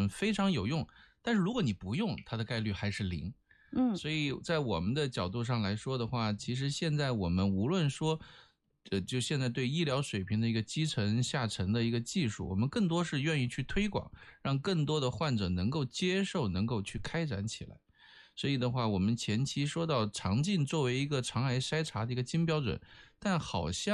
准非常有用，但是如果你不用，它的概率还是0。所以在我们的角度上来说的话，其实现在我们无论说就现在对医疗水平的一个基层下沉的一个技术，我们更多是愿意去推广，让更多的患者能够接受，能够去开展起来。所以的话，我们前期说到肠镜作为一个肠癌筛查的一个金标准，但好像